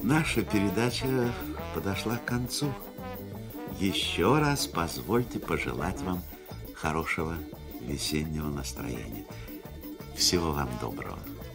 Наша передача подошла к концу. Еще раз позвольте пожелать вам хорошего весеннего настроения. Всего вам доброго.